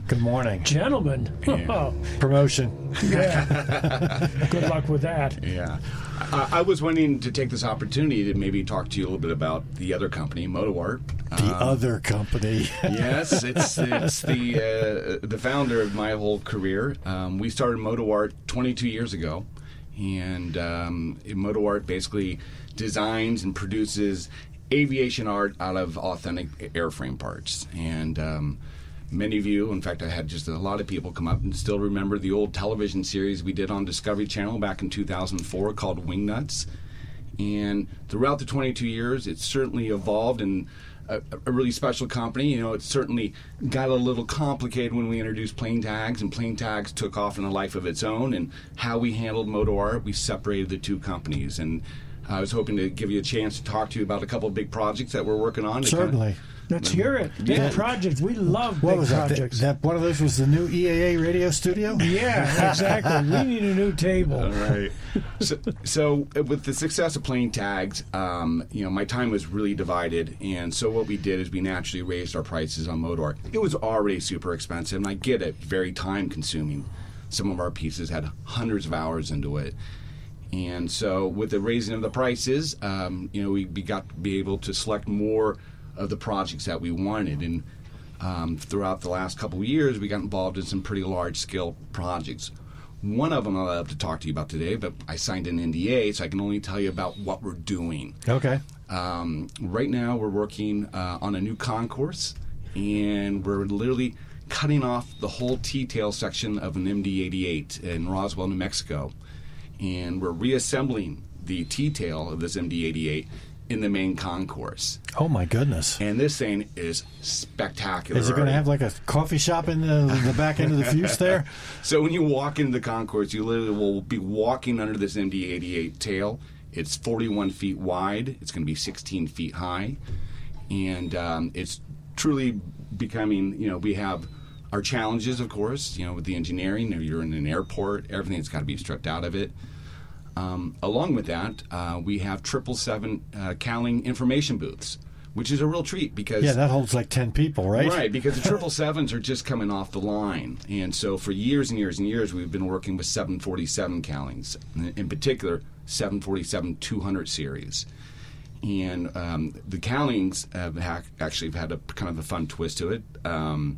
Good morning. Gentlemen. Yeah. Promotion. Yeah. Good luck with that. Yeah. I was wanting to take this opportunity to maybe talk to you a little bit about the other company, MotoArt. The other company. Yes, it's the founder of my whole career. We started MotoArt 22 years ago, and MotoArt basically designs and produces aviation art out of authentic airframe parts. And many of you, in fact, I had just a lot of people come up and still remember the old television series we did on Discovery Channel back in 2004 called Wingnuts. And throughout the 22 years, it's certainly evolved and a really special company. You know, it certainly got a little complicated when we introduced Plane Tags, and Plane Tags took off in a life of its own. And how we handled MotoArt, we separated the two companies. And I was hoping to give you a chance to talk to you about a couple of big projects that we're working on. Certainly. Let's hear it. Big projects. We love What big was projects. that one of those was the new EAA radio studio? Yeah, exactly. We need a new table. All right. So with the success of Plane Tags, my time was really divided, and so what we did is we naturally raised our prices on MotoArt. It was already super expensive, and I get it, very time-consuming. Some of our pieces had hundreds of hours into it. And so with the raising of the prices, we got to be able to select more of the projects that we wanted. And throughout the last couple of years, we got involved in some pretty large-scale projects. One of them I'd love to talk to you about today, but I signed an NDA, so I can only tell you about what we're doing. Okay. Right now, we're working on a new concourse, and we're literally cutting off the whole T-tail section of an MD-88 in Roswell, New Mexico. And we're reassembling the T-tail of this MD-88 in the main concourse. Oh, my goodness. And this thing is spectacular. Is it going to have like a coffee shop in the back end of the fuse there? So when you walk into the concourse, you literally will be walking under this MD-88 tail. It's 41 feet wide. It's going to be 16 feet high. And it's truly becoming, we have our challenges, of course, with the engineering. You're in an airport. Everything's got to be stripped out of it. Along with that, we have 777 Cowling information booths, which is a real treat because... Yeah, that holds like 10 people, right? Right, because the 777s are just coming off the line. And so for years and years and years, we've been working with 747 Cowlings, in particular, 747-200 series. And the Cowlings actually have had a kind of a fun twist to it. I'm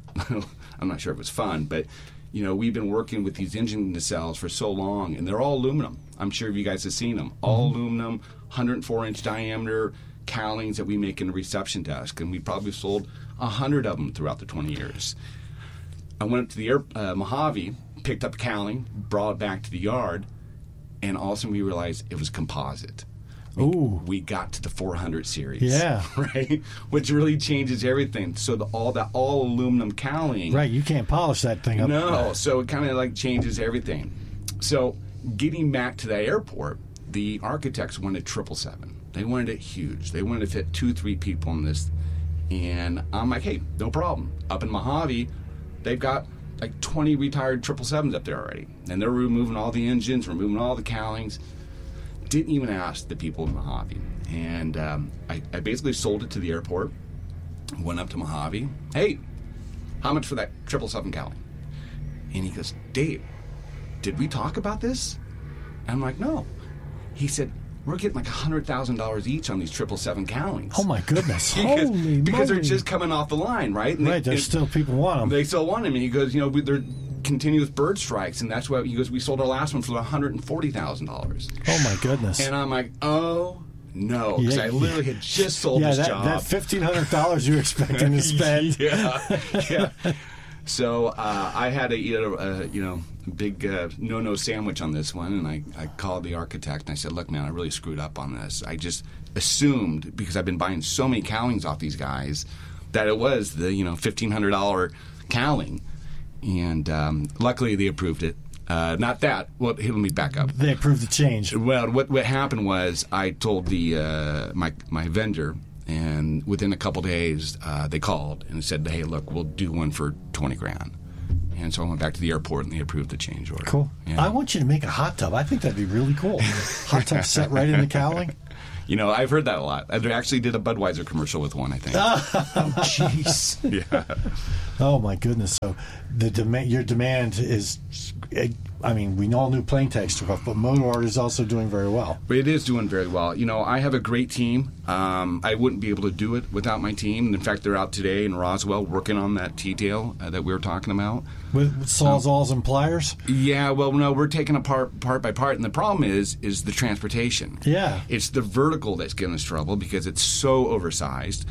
not sure if it's fun, but... we've been working with these engine nacelles for so long, and they're all aluminum. I'm sure you guys have seen them. All aluminum, 104-inch diameter cowlings that we make in the reception desk, and we probably sold 100 of them throughout the 20 years. I went up to the Mojave, picked up cowling, brought it back to the yard, and all of a sudden we realized it was composite. We got to the 400 series. Yeah. Right? Which really changes everything. So all aluminum cowling. Right, you can't polish that thing up. No, so it kind of like changes everything. So getting back to the airport, the architects wanted 777. They wanted it huge. They wanted to fit 2-3 people in this. And I'm like, hey, no problem. Up in Mojave, they've got like 20 retired 777s up there already. And they're removing all the engines, removing all the cowlings. Didn't even ask the people in Mojave. And I basically sold it to the airport, went up to Mojave. Hey, how much for that 777 cowling? And he goes, Dave, did we talk about this? And I'm like, no. He said, we're getting like $100,000 each on these 777 cowlings. Oh, my goodness. because they're just coming off the line, right? And right, there's still people want them. They still want them. And he goes, they're continuous bird strikes, and that's why he goes, we sold our last one for $140,000. Oh, my goodness. And I'm like, oh, no, because I literally had just sold this job. That $1,500 you were expecting to spend. Yeah. So I had to eat a big no-no sandwich on this one, and I called the architect, and I said, look, man, I really screwed up on this. I just assumed, because I've been buying so many cowlings off these guys, that it was the $1,500 cowling. And luckily they approved it. Not that. Well, let me back up. They approved the change. Well, what happened was I told the my vendor, and within a couple days they called and said, hey, look, we'll do one for $20,000. And so I went back to the airport and they approved the change order. Cool. Yeah. I want you to make a hot tub. I think that'd be really cool. Hot tub set right in the cowling. I've heard that a lot. I actually did a Budweiser commercial with one, I think. Oh, jeez. Yeah. Oh my goodness! So your demand is, I mean, we all knew Plain Tag stuff, but Moto Art is also doing very well. It is doing very well. I have a great team. I wouldn't be able to do it without my team. In fact, they're out today in Roswell working on that T-tail that we were talking about. With sawzalls and pliers? Yeah, well, no, we're taking it part by part, and the problem is the transportation. Yeah. It's the vertical that's giving us trouble because it's so oversized.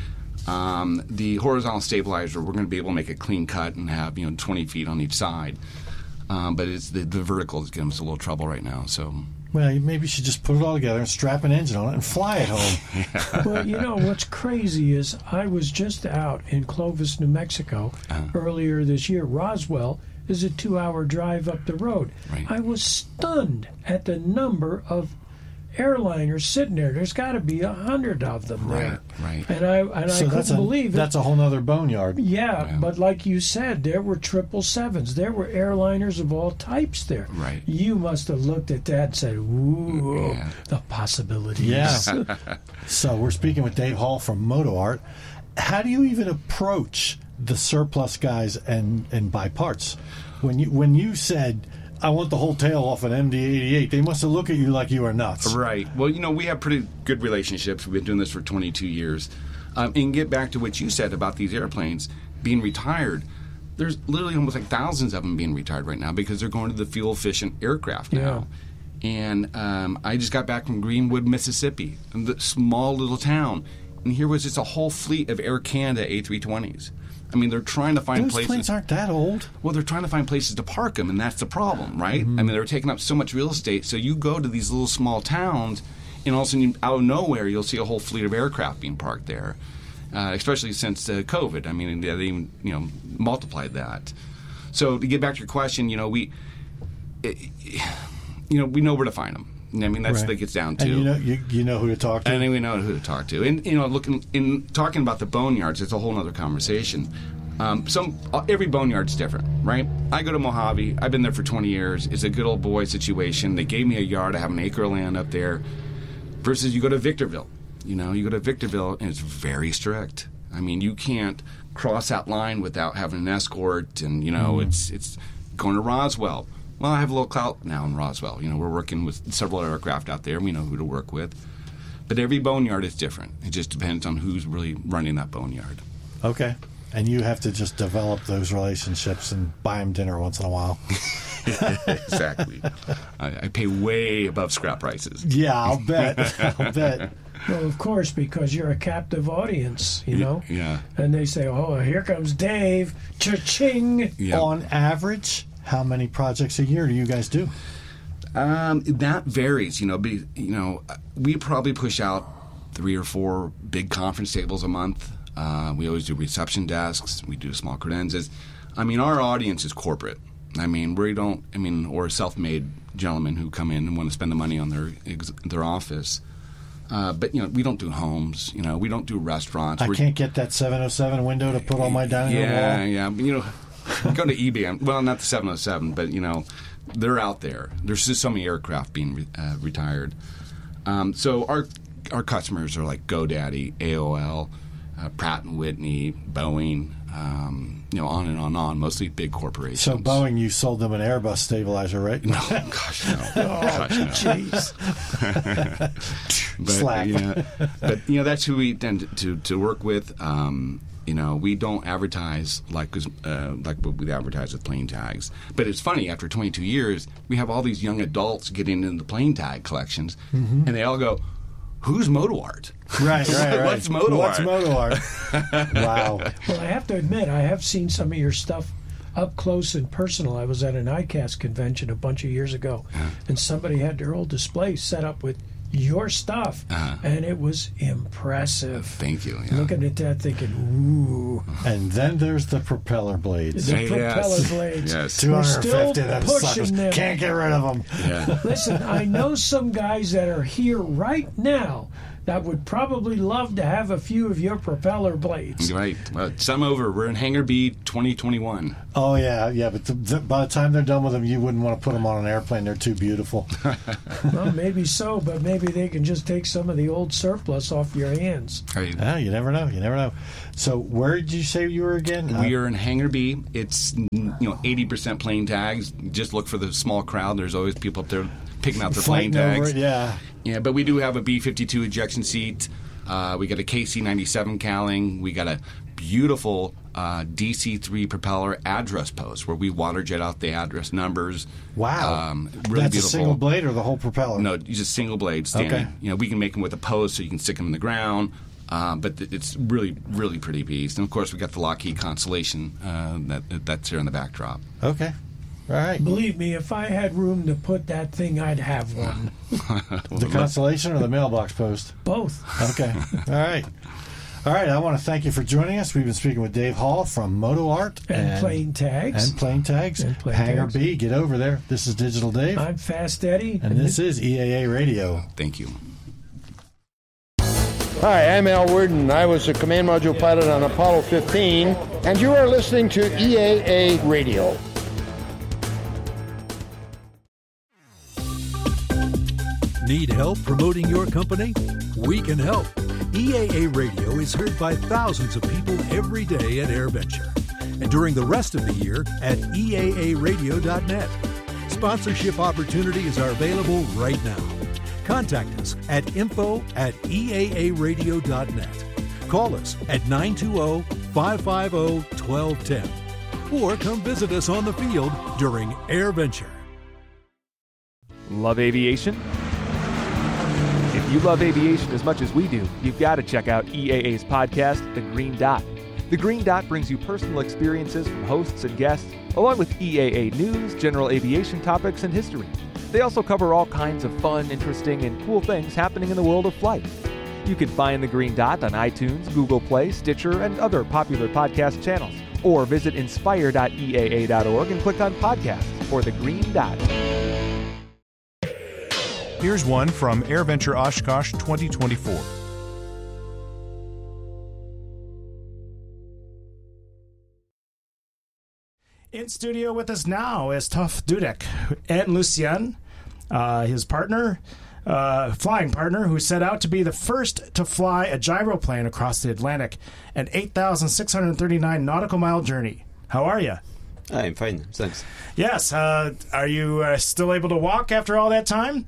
The horizontal stabilizer, we're going to be able to make a clean cut and have 20 feet on each side. But it's the vertical is giving us a little trouble right now. So, well, maybe you should just put it all together and strap an engine on it and fly it home. Well, what's crazy is I was just out in Clovis, New Mexico earlier this year. Roswell is a 2-hour drive up the road. Right. I was stunned at the number of airliners sitting there. There's got to be 100 of them there. Right. And I couldn't believe it. That's a whole nother boneyard. Yeah, but like you said, there were 777s. There were airliners of all types there. Right. You must have looked at that and said, ooh, the possibilities. Yeah. So we're speaking with Dave Hall from Moto Art. How do you even approach the surplus guys and buy parts? When you said, I want the whole tail off an MD-88, they must have looked at you like you were nuts. Right. Well, we have pretty good relationships. We've been doing this for 22 years. And get back to what you said about these airplanes being retired. There's literally almost like thousands of them being retired right now because they're going to the fuel-efficient aircraft now. And I just got back from Greenwood, Mississippi, the small little town. And here was just a whole fleet of Air Canada A320s. I mean, they're trying to find Those places. planes aren't that old. Well, they're trying to find places to park them, and that's the problem, right? Mm-hmm. I mean, they're taking up so much real estate. So you go to these little small towns, and all of a sudden, out of nowhere, you'll see a whole fleet of aircraft being parked there. Especially since COVID. I mean, they even multiplied that. So to get back to your question, we know where to find them. I mean, that's what it gets down to. And you know who to talk to. And then we know who to talk to. And talking about the boneyards, it's a whole other conversation. Every boneyard's different, right? I go to Mojave. I've been there for 20 years. It's a good old boy situation. They gave me a yard. I have an acre of land up there. Versus you go to Victorville. You go to Victorville, and it's very strict. I mean, you can't cross that line without having an escort, and it's going to Roswell. Well, I have a little clout now in Roswell. We're working with several aircraft out there. We know who to work with. But every boneyard is different. It just depends on who's really running that boneyard. Okay. And you have to just develop those relationships and buy them dinner once in a while. Exactly. I pay way above scrap prices. Yeah, I'll bet. I'll bet. Well, of course, because you're a captive audience, Yeah. And they say, oh, here comes Dave. Cha-ching. Yeah. On average, how many projects a year do you guys do? That varies. We probably push out 3 or 4 big conference tables a month. We always do reception desks. We do small credenzas. I mean, our audience is corporate. I mean, or self-made gentlemen who come in and want to spend the money on their office. But we don't do homes. We don't do restaurants. I can't get that 707 window to put on my dining room wall. Yeah. Go to eBay. Well, not the 707, but they're out there. There's just so many aircraft being retired. So our customers are like GoDaddy, AOL, Pratt & Whitney, Boeing, on and on, mostly big corporations. So Boeing, you sold them an Airbus stabilizer, right? No, gosh, no. Jeez. But that's who we tend to work with. We don't advertise like what we advertise with plane tags. But it's funny, after 22 years, we have all these young adults getting into plane tag collections, and they all go, who's Moto Art? Right. What's Moto Art? What's Moto Art? Wow. Well, I have to admit, I have seen some of your stuff up close and personal. I was at an ICAST convention a bunch of years ago, and somebody had their old display set up with your stuff, and it was impressive. Thank you. Yeah. Looking at that, thinking, ooh. And then there's the propeller blades. The propeller blades. Yes. We're still 250 of them pushing suckers. them. Can't get rid of them. Yeah. Listen, I know some guys that are here right now that would probably love to have a few of your propeller blades. Right. Well, some over. We're in Hangar B 2021. Oh, yeah. But by the time they're done with them, you wouldn't want to put them on an airplane. They're too beautiful. Well, maybe so, but maybe they can just take some of the old surplus off your hands. Right. You never know. So where did you say you were again? We are in Hangar B. It's 80% plane tags. Just look for the small crowd. There's always people up there picking out their plane tags. Over it, yeah. Yeah, but we do have a B-52 ejection seat. We got a KC-97 cowling. We got a beautiful DC-3 propeller address post where we water jet out the address numbers. Wow. Really That's beautiful. a single blade or the whole propeller? No, just single blade standing. Okay. We can make them with a post so you can stick them in the ground. But it's really, really pretty beast. And, of course, we got the Lockheed Constellation that's here in the backdrop. Okay. All right. Believe me, if I had room to put that thing, I'd have one. The Constellation or the mailbox post? Both. Okay. All right. I want to thank you for joining us. We've been speaking with Dave Hall from Moto Art. And Plane Tags. And Plane Tags. Hangar B. Get over there. This is Digital Dave. I'm Fast Eddie. And this is EAA Radio. Thank you. Hi, I'm Al Worden. I was a command module pilot on Apollo 15, and you are listening to EAA Radio. Need help promoting your company? We can help. EAA Radio is heard by thousands of people every day at AirVenture, and during the rest of the year at EAAradio.net. Sponsorship opportunities are available right now. Contact us at info@eaaradio.net. Call us at 920-550-1210. Or come visit us on the field during AirVenture. Love aviation? If you love aviation as much as we do, you've got to check out EAA's podcast, The Green Dot. The Green Dot brings you personal experiences from hosts and guests, along with EAA news, general aviation topics, and history. They also cover all kinds of fun, interesting, and cool things happening in the world of flight. You can find The Green Dot on iTunes, Google Play, Stitcher, and other popular podcast channels. Or visit inspire.eaa.org and click on podcasts for The Green Dot. Here's one from AirVenture Oshkosh 2024. In studio with us now is Tuf Dudek and Lucien, his partner, flying partner, who set out to be the first to fly a gyroplane across the Atlantic, an 8,639 nautical mile journey. How are you? I'm fine, thanks. Yes. Are you still able to walk after all that time?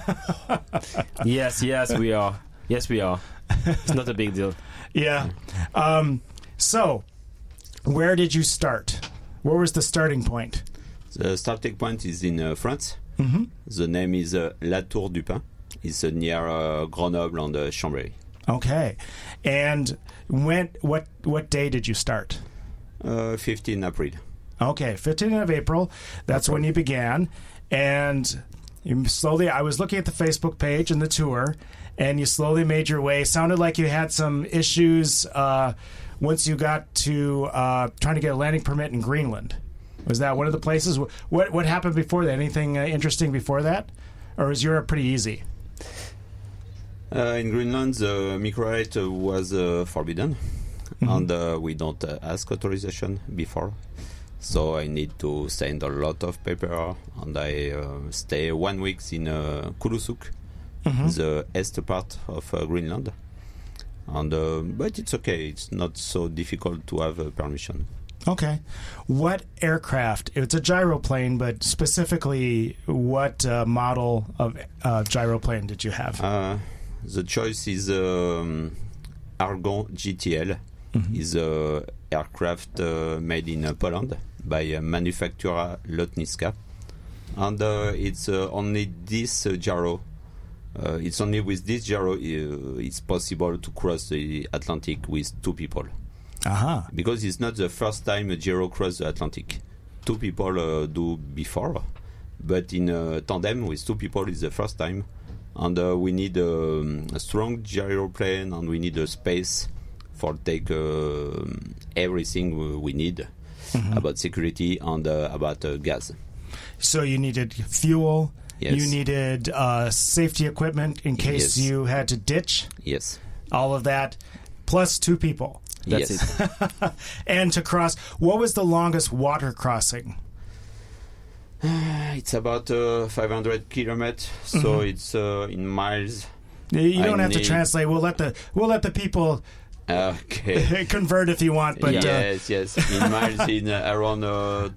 Yes, we are. Yes, we are. It's not a big deal. Yeah. So, where did you start? Where was the starting point? The starting point is in France. Mm-hmm. The name is La Tour du Pin. It's near Grenoble and Chambéry. Okay. And what day did you start? 15 April. Okay, 15th of April. That's when you began. And you slowly, I was looking at the Facebook page and the tour, and you slowly made your way. Sounded like you had some issues once you got to trying to get a landing permit in Greenland. Was that one of the places? What happened before that? Anything interesting before that? Or was Europe pretty easy? In Greenland, the microlight was forbidden, Mm-hmm. and we don't ask authorization before. So I need to send a lot of paper, and I stay 1 week in Kulusuk, the east part of Greenland. And but it's okay. It's not so difficult to have permission. Okay. What aircraft? It's a gyroplane, but specifically, what model of gyroplane did you have? The choice is Argon GTL. Is a aircraft made in Poland by manufacturer Lotniska, and it's only this gyro. It's only with this gyro it's possible to cross the Atlantic with two people. Because it's not the first time a gyro crossed the Atlantic. Two people do before, but in a tandem with two people is the first time. And we need a strong gyroplane, and we need a space for take everything we need about security and about gas. So you needed fuel Yes. You needed safety equipment in case Yes. you had to ditch. Yes. All of that, plus 2 people. That's yes. it. And to cross, what was the longest water crossing? It's about 500 kilometers, so it's in miles. You don't I have to need- translate. We'll let the people Okay. convert if you want. But yes. In miles, in around